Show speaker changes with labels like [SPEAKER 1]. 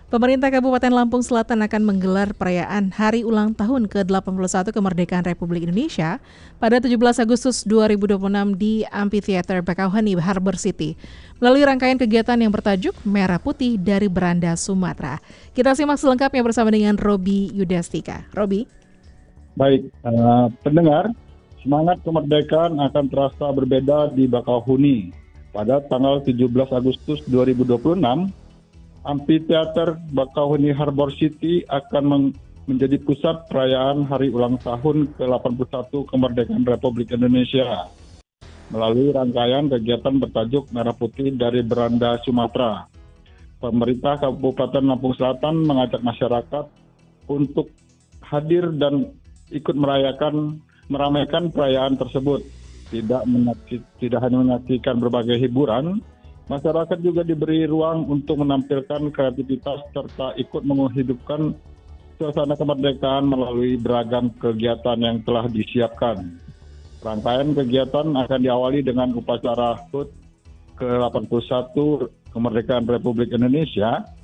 [SPEAKER 1] Pemerintah Kabupaten Lampung Selatan akan menggelar perayaan Hari Ulang Tahun ke-81 Kemerdekaan Republik Indonesia pada 17 Agustus 2026 di Amphitheater Bakauheni Harbour City melalui rangkaian kegiatan yang bertajuk Merah Putih dari Beranda Sumatera. Kita simak selengkapnya bersama dengan Robi Yudastika. Robi.
[SPEAKER 2] Baik, pendengar, semangat kemerdekaan akan terasa berbeda di Bakauheni. Pada tanggal 17 Agustus 2026, Amphitheater Bakauheni Harbour City akan menjadi pusat perayaan Hari Ulang Tahun ke-81 Kemerdekaan Republik Indonesia melalui rangkaian kegiatan bertajuk Merah Putih dari Beranda Sumatera. Pemerintah Kabupaten Lampung Selatan mengajak masyarakat untuk hadir dan ikut meramaikan perayaan tersebut. Tidak hanya menyaksikan berbagai hiburan, masyarakat juga diberi ruang untuk menampilkan kreativitas serta ikut menghidupkan suasana kemerdekaan melalui beragam kegiatan yang telah disiapkan. Rangkaian kegiatan akan diawali dengan upacara HUT ke-81 Kemerdekaan Republik Indonesia